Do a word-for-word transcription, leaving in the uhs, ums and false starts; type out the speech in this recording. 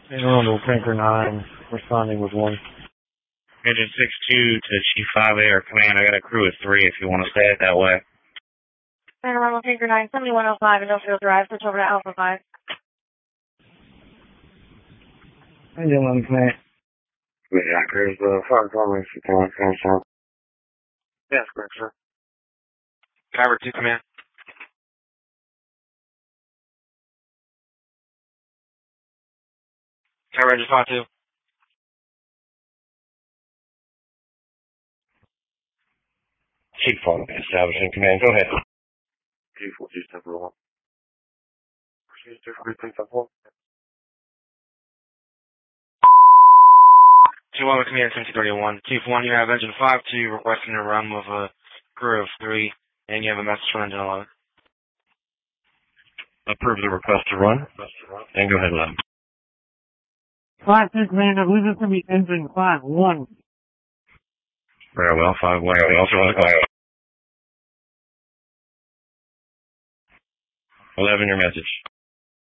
Arundel Tanker nine, responding with one. Engine six two to Chief five A or Command. I got a crew of three if you want to say it that way. Arundel Tanker nine, seventy-one oh five, Industrial Drive, switch over to Alpha five. Engine one, Command. Yeah, there's the fire department. Yes, correct, sir. Kyber two Command. Kyber Engine five two. Chief one, establishing command. Go ahead. Chief one, Chief ten for one. Chief two for three, five, one. Chief one, Command seventy thirty-one. Chief one, you have Engine five two requesting a run with a crew of three, and you have a message from Engine eleven. Approve the request to run. And go ahead, eleven. five two, Command, I believe it's going to be Engine five one. Very well, five one. We also want to call eleven, your message.